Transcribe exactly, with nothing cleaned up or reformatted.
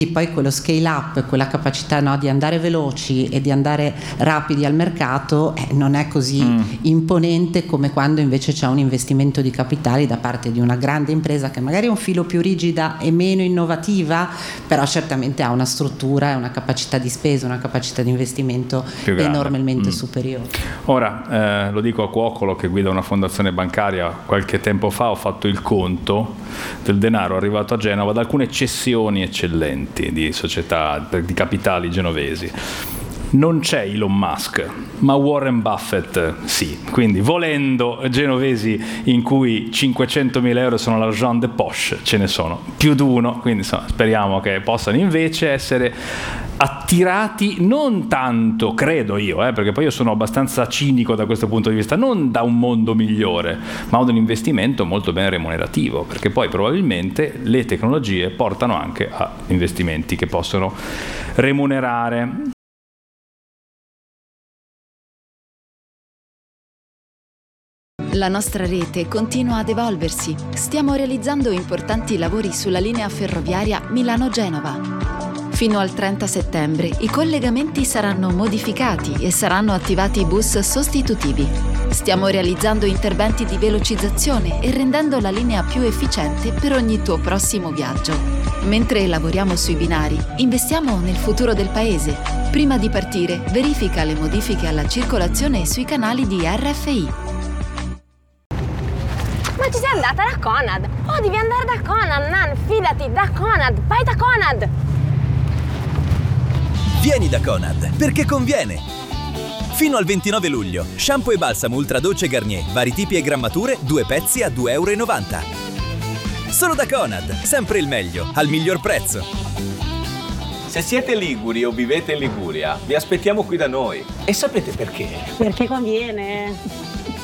Poi quello scale up, quella capacità, no, di andare veloci e di andare rapidi al mercato eh, non è così mm. imponente come quando invece c'è un investimento di capitali da parte di una grande impresa che magari è un filo più rigida e meno innovativa, però certamente ha una struttura e una capacità di spesa, una capacità di investimento enormemente mm. superiore. Ora, eh, lo dico a Cuoccolo che guida una fondazione bancaria, qualche tempo fa ho fatto il conto del denaro arrivato a Genova da alcune cessioni eccellenti di società, di capitali genovesi. Non c'è Elon Musk, ma Warren Buffett sì, quindi volendo genovesi in cui cinquecentomila euro sono la Jean de Poche, ce ne sono più di uno, quindi insomma, speriamo che possano invece essere attirati non tanto, credo io, eh, perché poi io sono abbastanza cinico da questo punto di vista, non da un mondo migliore, ma da un investimento molto ben remunerativo, perché poi probabilmente le tecnologie portano anche a investimenti che possono remunerare. La nostra rete continua ad evolversi. Stiamo realizzando importanti lavori sulla linea ferroviaria Milano-Genova. Fino al trenta settembre i collegamenti saranno modificati e saranno attivati bus sostitutivi. Stiamo realizzando interventi di velocizzazione e rendendo la linea più efficiente per ogni tuo prossimo viaggio. Mentre lavoriamo sui binari, investiamo nel futuro del paese. Prima di partire, verifica le modifiche alla circolazione sui canali di R F I. Ma ci sei andata da Conad? Oh, devi andare da Conad, Nan, fidati, da Conad, vai da Conad! Vieni da Conad, perché conviene! Fino al ventinove luglio, shampoo e balsamo Ultra Dolce Garnier, vari tipi e grammature, due pezzi a due e novanta euro. Solo da Conad, sempre il meglio, al miglior prezzo. Se siete liguri o vivete in Liguria, vi aspettiamo qui da noi. E sapete perché? Perché conviene!